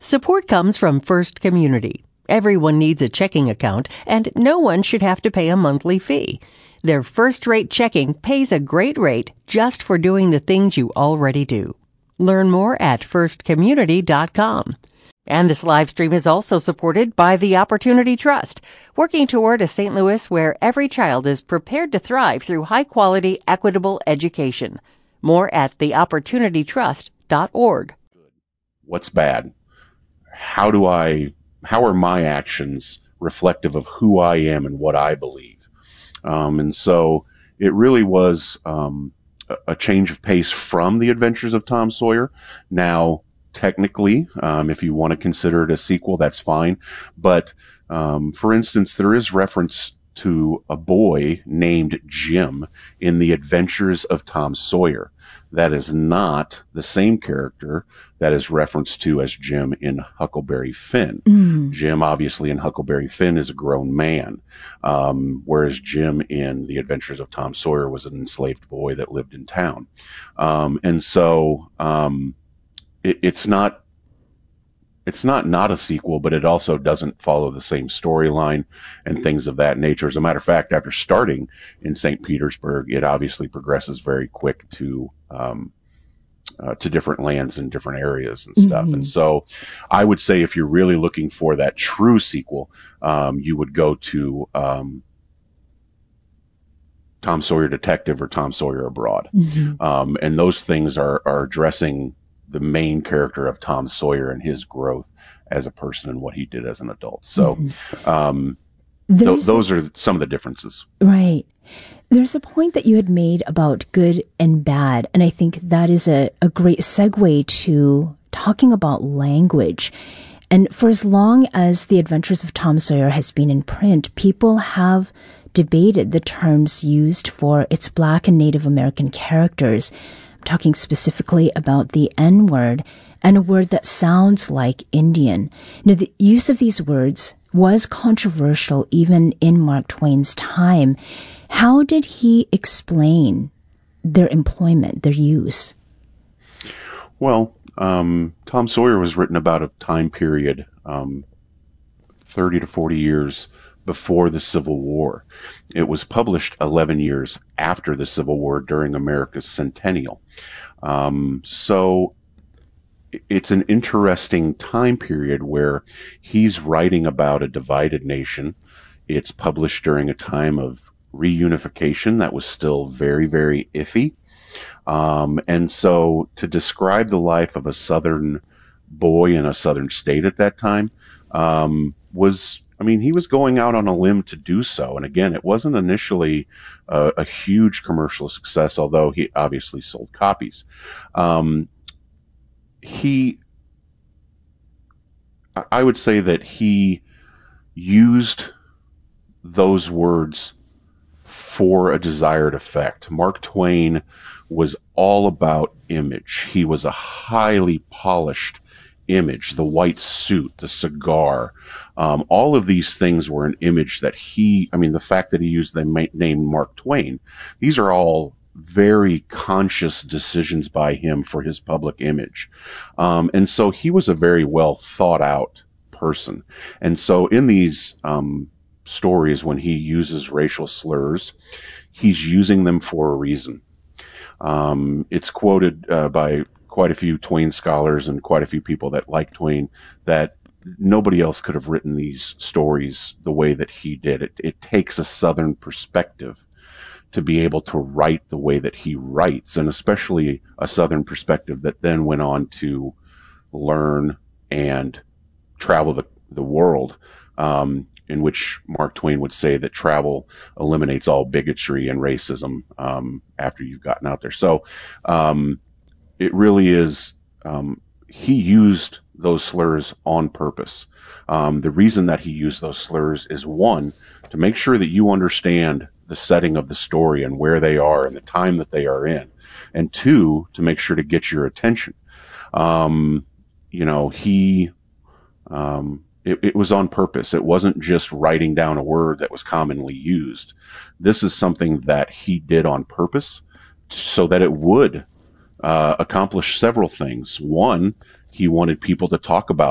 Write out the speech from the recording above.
Support comes from First Community. Everyone needs a checking account, and no one should have to pay a monthly fee. Their first-rate checking pays a great rate just for doing the things you already do. Learn more at firstcommunity.com. And this live stream is also supported by the Opportunity Trust, working toward a St. Louis where every child is prepared to thrive through high-quality, equitable education. More at theopportunitytrust.org. What's bad? How are my actions reflective of who I am and what I believe? And so it really was a change of pace from The Adventures of Tom Sawyer. Now, technically, if you want to consider it a sequel, that's fine. But for instance, there is reference to a boy named Jim in The Adventures of Tom Sawyer. That is not the same character that is referenced to as Jim in Huckleberry Finn. Jim, obviously, in Huckleberry Finn is a grown man, whereas Jim in The Adventures of Tom Sawyer was an enslaved boy that lived in town. And so it's not a sequel, but it also doesn't follow the same storyline and things of that nature. As a matter of fact, after starting in St. Petersburg, it obviously progresses very quick to different lands and different areas and stuff. And so I would say if you're really looking for that true sequel, you would go to Tom Sawyer Detective or Tom Sawyer Abroad. And those things are addressing the main character of Tom Sawyer and his growth as a person and what he did as an adult. So those are some of the differences. Right. There's a point that you had made about good and bad, and I think that is a great segue to talking about language. And for as long as The Adventures of Tom Sawyer has been in print, people have debated the terms used for its Black and Native American characters. I'm talking specifically about the N-word and a word that sounds like Indian. Now, the use of these words was controversial even in Mark Twain's time. How did he explain their employment, their use? Well, Tom Sawyer was written about a time period, 30 to 40 years before the Civil War. It was published 11 years after the Civil War during America's centennial. So it's an interesting time period where he's writing about a divided nation. It's published during a time of reunification that was still very, very iffy. And so to describe the life of a Southern boy in a Southern state at that time he was going out on a limb to do so. And again, it wasn't initially a huge commercial success, although he obviously sold copies. I would say that he used those words for a desired effect. Mark Twain was all about image. He was a highly polished image, the white suit, the cigar, all of these things were an image that the fact that he used the name Mark Twain, these are all very conscious decisions by him for his public image. And so he was a very well thought out person. And so in these stories, when he uses racial slurs, he's using them for a reason. It's quoted by quite a few Twain scholars and quite a few people that like Twain that nobody else could have written these stories the way that he did. It takes a Southern perspective to be able to write the way that he writes, and especially a Southern perspective that then went on to learn and travel the world, in which Mark Twain would say that travel eliminates all bigotry and racism after you've gotten out there. So it really is, he used those slurs on purpose. The reason that he used those slurs is, one, to make sure that you understand the setting of the story and where they are and the time that they are in, and two, to make sure to get your attention. It was on purpose. It wasn't just writing down a word that was commonly used. This is something that he did on purpose so that it would accomplish several things. One, he wanted people to talk about